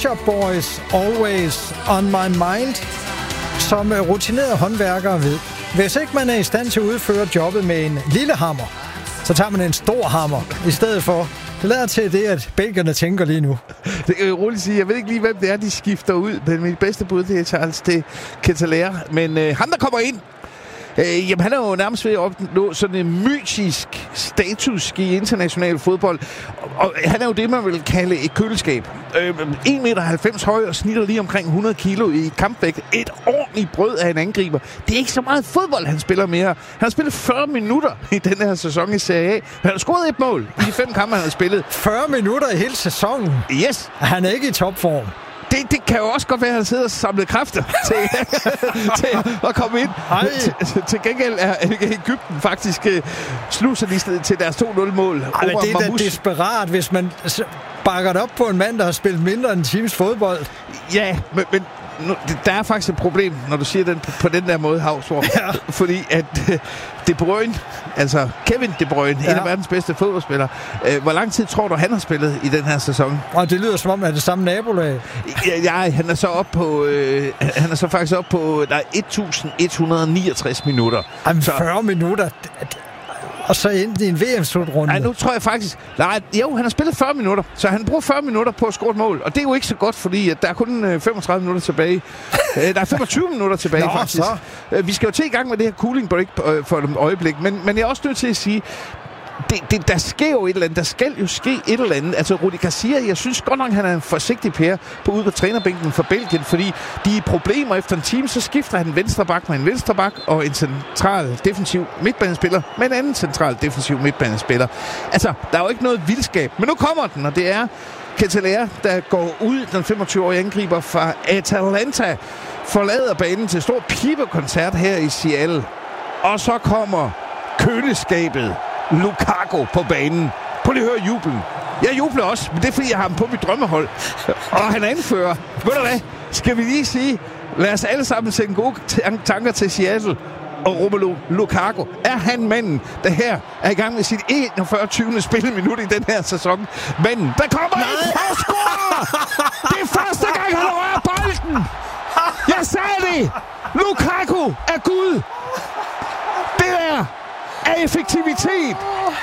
Shop Boys, Always on My Mind, som rutinerede håndværkere ved. Hvis ikke man er i stand til at udføre jobbet med en lille hammer, så tager man en stor hammer i stedet for. Det lader til det, at belgierne tænker lige nu. Det kan jeg roligt sige. Jeg ved ikke lige, hvem det er, de skifter ud. Men mit bedste bud, det er Charles de Ketelaere. Men ham, der kommer ind, jamen, han er jo nærmest ved at opnå sådan en mytisk status i international fodbold. Og han er jo det, man vil kalde et køleskab. 1,90 meter høj og snitter lige omkring 100 kilo i kampvægt. Et ordentligt brød af en angriber. Det er ikke så meget fodbold, han spiller mere. Han har spillet 40 minutter i den her sæson i Serie A. Han har scoret et mål i de 5 kampe, han har spillet. 40 minutter i hele sæsonen? Yes. Han er ikke i topform. Det kan jo også godt være, at han sidder og samler kræfter til at komme ind. Til gengæld er Egypten faktisk sluserlistet til deres 2-0-mål. Det er da desperat, hvis man bakker det op på en mand, der har spillet mindre end en times fodbold. Ja, men der er faktisk et problem, når du siger den på den der måde, Hausgaard. Ja. Fordi at De Bruyne, altså Kevin De Bruyne, en af verdens bedste fodboldspillere. Hvor lang tid tror du, han har spillet i den her sæson? Og det lyder som om, at det samme nabolag. Ja, han er så op på han er så faktisk op på 1169 minutter. Jamen, 40 minutter. Og så ind i en VM-slutrunde. Nej, nu tror jeg faktisk... han har spillet 40 minutter, så han bruger 40 minutter på at score et mål. Og det er jo ikke så godt, fordi at der er kun 35 minutter tilbage. Der er 25 minutter tilbage, faktisk. Så. Vi skal jo til i gang med det her cooling break for et øjeblik. Men jeg er også nødt til at sige... Der sker jo et eller andet. Der skal jo ske et eller andet. Altså, Rudi Garcia, jeg synes godt nok, han er en forsigtig pære ude på trænerbænken for Belgien, fordi de er problemer efter en time, så skifter han venstreback med en venstreback og en central defensiv midtbanespiller med en anden central defensiv midtbanespiller. Altså, der er jo ikke noget vildskab. Men nu kommer den, og det er Ketelaere, der går ud, den 25-årige angriber fra Atalanta, forlader banen til stor pibekoncert her i Seattle. Og så kommer køleskabet Lukaku på banen. Prøv lige at høre jublen. Jeg jubler også, men det er fordi, jeg har ham på mit drømmehold. Og han anfører. Ved du hvad? Skal vi lige sige, lad os alle sammen sende gode tanker til Seattle og Romelu Lukaku. Er han manden, der her er i gang med sit 41. spilleminut i den her sæson? Men der kommer en og scorer! Det er første gang, han rører bolden! Jeg sagde det! Lukaku er Gud! Det der af effektivitet.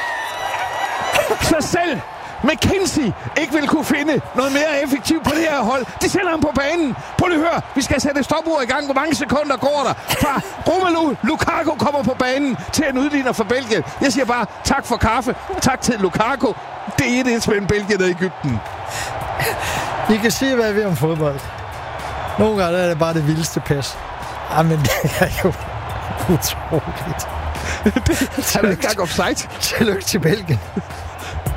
Så selv McKenzie ikke vil kunne finde noget mere effektivt på det her hold. De sender ham på banen. Prøv lige at høre. Vi skal sætte stopur i gang. Hvor mange sekunder går der? Fra Romelu Lukaku kommer på banen til en udligner for Belgien. Jeg siger bare tak for kaffe. Tak til Lukaku. Det er det mellem Belgien og Egypten. I kan sige, hvad vi om fodbold. Nogle gange er det bare det vildeste pis. Jamen, det er jo utroligt. Han er ikke engang offside. Tillykke til Belgien.